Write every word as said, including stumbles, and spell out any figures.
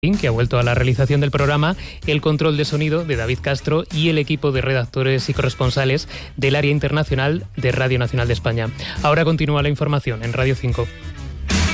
que ha vuelto a la realización del programa, el control de sonido de David Castro y el equipo de redactores y corresponsales del área internacional de Radio Nacional de España. Ahora continúa la información en Radio cinco.